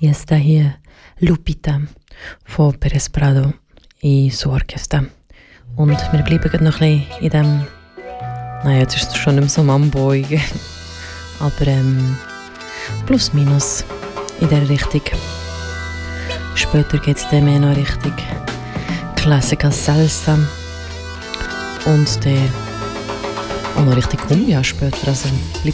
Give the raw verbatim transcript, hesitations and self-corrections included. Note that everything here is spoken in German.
Y está hier Lupita von Perez Prado in Suorchester. Und wir bleiben gerade noch ein bisschen in dem, naja, jetzt ist es schon nicht mehr so Mambo, aber ähm, plus minus in dieser Richtung. Später geht es dann mehr noch Richtung Classical Salsa und dann auch noch Richtung Cumbia später. Also